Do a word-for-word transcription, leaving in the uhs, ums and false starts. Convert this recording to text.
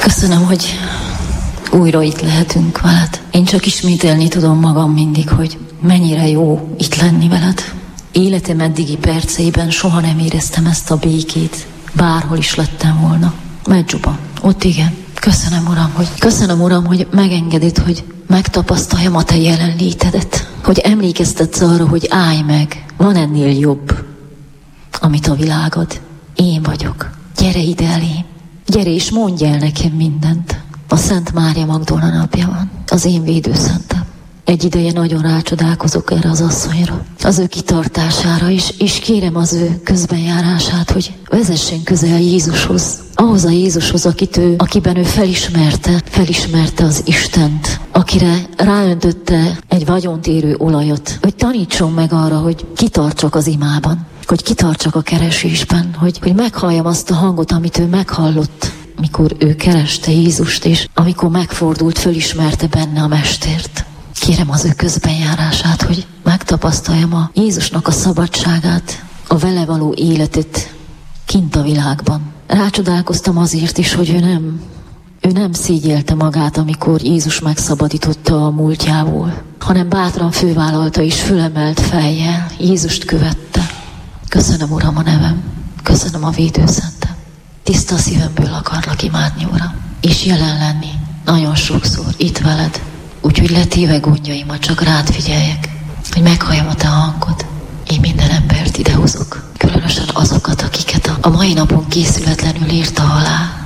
Köszönöm, hogy újra itt lehetünk veled. Én csak ismételni tudom magam mindig, hogy mennyire jó itt lenni veled. Életem eddigi perceiben soha nem éreztem ezt a békét, bárhol is lettem volna. Medjugorje, ott igen. Köszönöm, Uram, hogy, köszönöm, Uram, hogy megengeded, hogy megtapasztaljam a Te jelenlétedet. Hogy emlékeztetsz arra, hogy állj meg, van ennél jobb, amit a világad. Én vagyok. Gyere ide elém. Gyere és mondj el nekem mindent. A Szent Mária Magdolna napja van. Az én védőszentem. Egy ideje nagyon rácsodálkozok erre az asszonyra. Az ő kitartására is, és kérem az ő közbenjárását, hogy vezessen közel Jézushoz. Ahhoz a Jézushoz, akit ő, akiben ő felismerte, felismerte az Istent, akire ráöntötte egy vagyont érő olajat, hogy tanítson meg arra, hogy kitartsak az imában, hogy kitartsak a keresésben, hogy, hogy meghalljam azt a hangot, amit ő meghallott, mikor ő kereste Jézust, és amikor megfordult, fölismerte benne a Mestert. Kérem az ő közbenjárását, hogy megtapasztaljam a Jézusnak a szabadságát, a vele való életet kint a világban. Rácsodálkoztam azért is, hogy ő nem, ő nem szégyelte magát, amikor Jézus megszabadította a múltjából, hanem bátran fővállalta és fölemelt fejjel, Jézust követte. Köszönöm, Uram, a nevem, köszönöm a védőszentem. Tiszta szívemből akarlak imádni, Uram, és jelen lenni nagyon sokszor itt veled, úgyhogy letéve gondjaimat csak rád figyeljek, hogy meghalljam a Te hangod. Én minden embert idehozok, különösen azokat, akiket a mai napon készületlenül ért a halál.